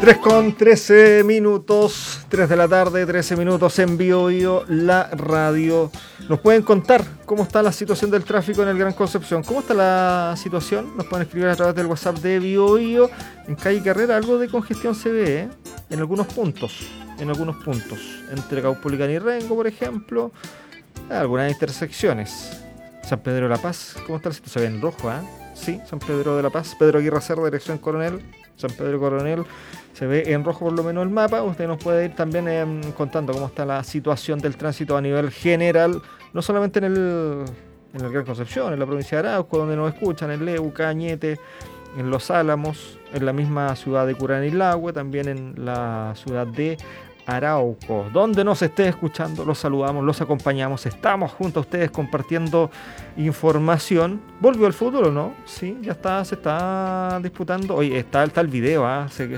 3:13, 3 de la tarde, 13 minutos en Biobío, la radio. Nos pueden contar cómo está la situación del tráfico en el Gran Concepción. ¿Cómo está la situación? Nos pueden escribir a través del WhatsApp de Biobío. En calle Carrera algo de congestión se ve, en algunos puntos. Entre Caupolicán y Rengo, por ejemplo. Algunas intersecciones. San Pedro de la Paz, ¿cómo está la situación? Se ve en rojo, Sí, San Pedro de la Paz. Pedro Aguirre Cerda, dirección Coronel. San Pedro Coronel. Se ve en rojo por lo menos el mapa. Usted nos puede ir también contando cómo está la situación del tránsito a nivel general, no solamente en el Gran Concepción, en la provincia de Arauco, donde nos escuchan, en Leu, Cañete, en Los Álamos, en la misma ciudad de Curanilahue, también en la ciudad de Arauco. Donde nos esté escuchando, los saludamos, los acompañamos, estamos junto a ustedes compartiendo información. ¿Volvió el fútbol, no? Sí, ya está, se está disputando. Oye, está el video de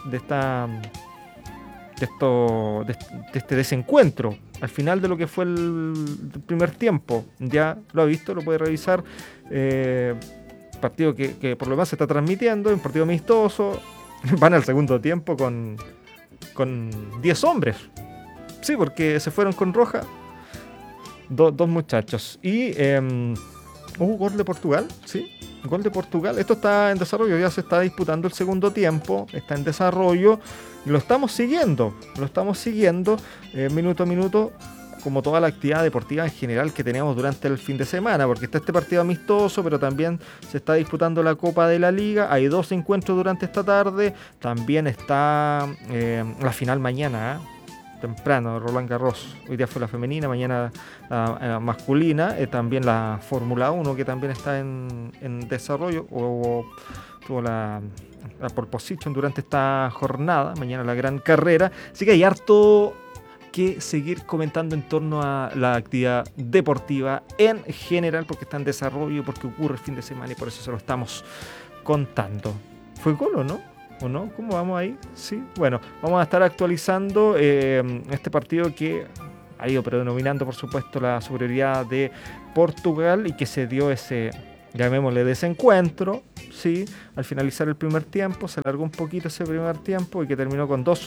este desencuentro al final de lo que fue el primer tiempo. Ya lo ha visto, lo puede revisar. Partido que por lo demás se está transmitiendo, un partido amistoso. Van al segundo tiempo con 10 hombres. Sí, porque se fueron con roja dos muchachos. Y hubo gol de Portugal, ¿sí? Gol de Portugal. Esto está en desarrollo, ya se está disputando el segundo tiempo. Está en desarrollo y lo estamos siguiendo. Minuto a minuto, como toda la actividad deportiva en general que tenemos durante el fin de semana, porque está este partido amistoso, pero también se está disputando la Copa de la Liga. Hay 2 encuentros durante esta tarde. También está la final mañana, temprano, Roland Garros. Hoy día fue la femenina, mañana la masculina. También la Fórmula 1, que también está en desarrollo, o tuvo la pole position durante esta jornada. Mañana la gran carrera. Así que hay harto que seguir comentando en torno a la actividad deportiva en general, porque está en desarrollo, porque ocurre el fin de semana y por eso se lo estamos contando. ¿Fue gol o no? ¿O no? ¿Cómo vamos ahí? Sí, bueno, vamos a estar actualizando este partido que ha ido predominando, por supuesto, la superioridad de Portugal y que se dio ese, llamémosle, desencuentro, sí, al finalizar el primer tiempo. Se alargó un poquito ese primer tiempo y que terminó con dos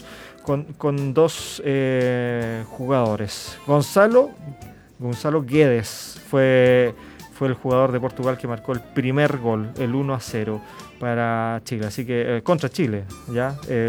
jugadores. Gonzalo Guedes fue el jugador de Portugal que marcó el primer gol, el 1-0 para Chile, así que contra Chile, ya